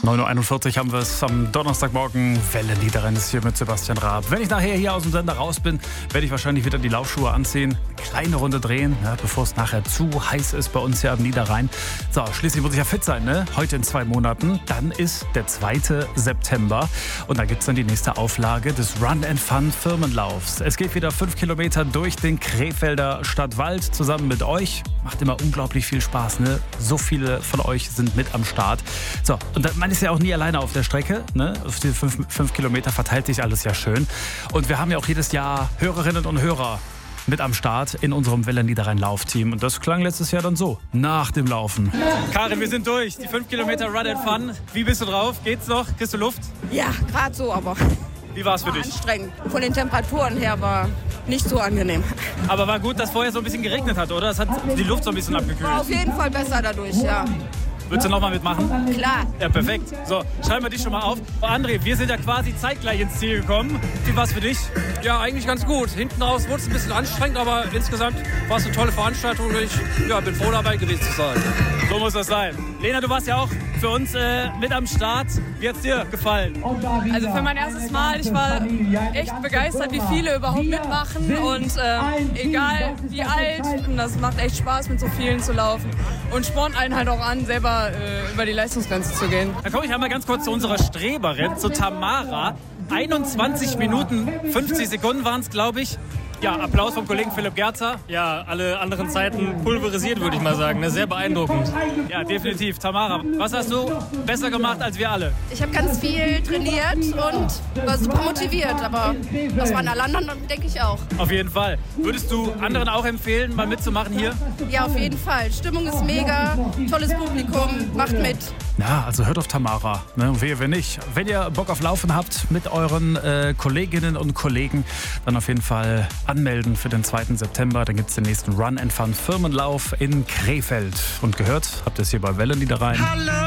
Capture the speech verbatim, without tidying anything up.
neun Uhr einundvierzig haben wir es am Donnerstagmorgen. Welle Niederrhein ist hier mit Sebastian Raab. Wenn ich nachher hier aus dem Sender raus bin, werde ich wahrscheinlich wieder die Laufschuhe anziehen, eine kleine Runde drehen, ja, bevor es nachher zu heiß ist bei uns hier am Niederrhein. So, schließlich muss ich ja fit sein, ne? Heute in zwei Monaten. Dann ist der zweite September und da gibt es dann die nächste Auflage des Run and Fun Firmenlaufs. Es geht wieder fünf Kilometer durch den Krefelder Stadtwald zusammen mit euch. Macht immer unglaublich viel Spaß, ne? So viele von euch sind mit am Start. So, und man ist ja auch nie alleine auf der Strecke, ne? Auf die fünf, fünf Kilometer verteilt sich alles ja schön. Und wir haben ja auch jedes Jahr Hörerinnen und Hörer mit am Start in unserem Welle Niederrhein Laufteam. Und das klang letztes Jahr dann so, nach dem Laufen. Karin, wir sind durch. Die fünf Kilometer Run and Fun. Wie bist du drauf? Geht's noch? Kriegst du Luft? Ja, gerade so, aber Wie war's für war dich? anstrengend. Von den Temperaturen her war nicht so angenehm. Aber war gut, dass vorher so ein bisschen geregnet hat, oder? Es hat die Luft so ein bisschen War abgekühlt. auf jeden Fall besser dadurch, ja. Würdest du nochmal mitmachen? Klar. Ja, perfekt. So, schreiben wir dich schon mal auf. Oh, André, wir sind ja quasi zeitgleich ins Ziel gekommen. Wie war's für dich? Ja, eigentlich ganz gut. Hinten raus wurde es ein bisschen anstrengend, aber insgesamt war es eine tolle Veranstaltung und ich ja, bin froh dabei gewesen zu sein. So muss das sein. Lena, du warst ja auch für uns äh, mit am Start. Wie hat's dir gefallen? Also für mein erstes Mal, ich war echt begeistert, wie viele überhaupt mitmachen und ähm, egal wie alt, und das macht echt Spaß, mit so vielen zu laufen und spornt einen halt auch an, selber äh, über die Leistungsgrenze zu gehen. Da komme ich einmal ganz kurz zu unserer Streberin, zu Tamara. einundzwanzig Minuten, fünfzig Sekunden waren es, glaube ich. Ja, Applaus vom Kollegen Philipp Gerzer. Ja, alle anderen Zeiten pulverisiert, würde ich mal sagen. Ne? Sehr beeindruckend. Ja, definitiv. Tamara, was hast du besser gemacht als wir alle? Ich habe ganz viel trainiert und war super motiviert, aber das waren alle anderen, denke ich auch. Auf jeden Fall. Würdest du anderen auch empfehlen, mal mitzumachen hier? Ja, auf jeden Fall. Stimmung ist mega, tolles Publikum, macht mit. Ja, also hört auf Tamara. Ne? Wehe, wenn nicht. Wenn ihr Bock auf Laufen habt mit euren äh, Kolleginnen und Kollegen, dann auf jeden Fall anmelden für den zweiten September. Dann gibt es den nächsten Run and Fun Firmenlauf in Krefeld. Und gehört, habt ihr es hier bei Welle Niederrhein?